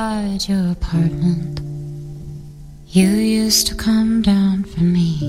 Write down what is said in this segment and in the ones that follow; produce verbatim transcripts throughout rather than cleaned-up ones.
At your apartment, you used to come down for me.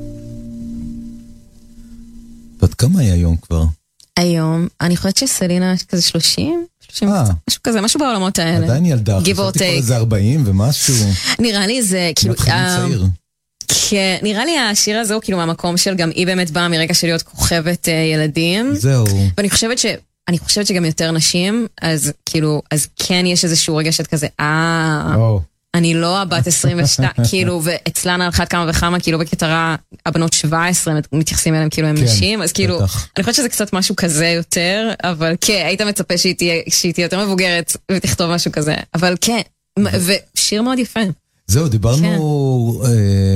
בת כמה היא היום כבר? היום, אני חושבת שסלינה כזה שלושים, שלושים, משהו כזה, משהו בעולמות האלה. עדיין ילדה, חשבתי כבר איזה ארבעים ומשהו. נראה לי זה, כאילו, כן, נראה לי השיר הזה הוא כאילו מהמקום של גם היא באמת באה מרגע של להיות כוכבת ילדים. זהו. ואני חושבת ש... אני חושבת שגם יותר נשים, אז כאילו, אז כן יש איזשהו רגע שאת כזה, אה, אני לא הבת עשרים ושתיים, כאילו, ואצלן על אחת כמה וכמה, כאילו בקטרה, הבנות שבע עשרה מתייחסים אליהם כאילו הם נשים, אז כאילו, אני חושבת שזה קצת משהו כזה יותר, אבל כן, היית מצפה שהיא תהיה יותר מבוגרת ותכתוב משהו כזה, אבל כן, ושיר מאוד יפה. זהו, דיברנו...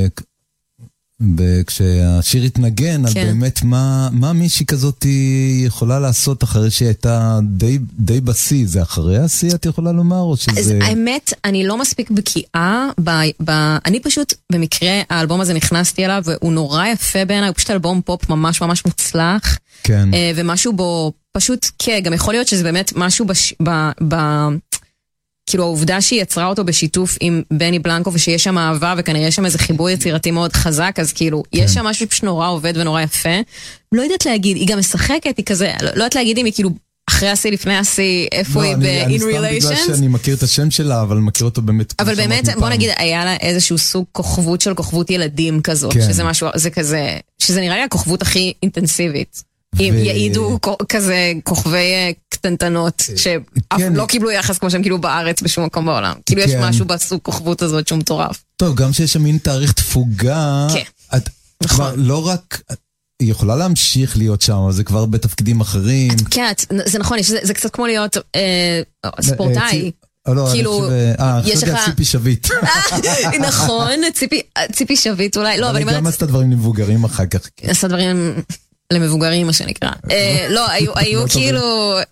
כשהשיר התנגן, על באמת מה מישהי כזאת יכולה לעשות אחרי שהיא הייתה די בשיא, זה אחרי השיא את יכולה לומר? האמת, אני לא מספיק בקיאה, אני פשוט במקרה האלבום הזה נכנסתי אליו והוא נורא יפה בעיניי, הוא פשוט אלבום פופ ממש ממש מוצלח, ומשהו בו פשוט, כן, גם יכול להיות שזה באמת משהו ב... כאילו העובדה שהיא יצרה אותו בשיתוף עם בני בלנקו ושיש שם אהבה וכנראה שם איזה חיבור יצירתי מאוד חזק, אז כאילו יש שם משהו שנורא עובד ונורא יפה. לא יודעת להגיד, היא גם משחקת, היא כזה, לא יודעת להגיד אם היא כאילו אחרי השיא, לפני השיא, איפה היא ב-in relations. אני סתם בגלל שאני מכיר את השם שלה, אבל מכיר אותו באמת. אבל באמת, בוא נגיד, היה לה איזשהו סוג כוכבות של כוכבות ילדים כזאת, שזה משהו, זה כזה, שזה נראה לי הכוכבות הכי אינטנסיבית. אם יעידו כזה כוכבי קטנטנות שאף לא קיבלו יחס כמו שהם כאילו בארץ בשום מקום בעולם. כאילו יש משהו בסוג כוכבות הזאת שהוא מטורף. טוב, גם שיש שם מין תאריך תפוגה, לא רק היא יכולה להמשיך להיות שם, אבל זה כבר בתפקידים אחרים. כן, זה נכון, זה קצת כמו להיות ספורטאי. כאילו, יש לך... ציפי שביט. נכון, ציפי שביט אולי. אבל גם עשתה דברים למבוגרים אחר כך. עשתה דברים... למבוגרים, מה שנקרא. לא, היו כאילו,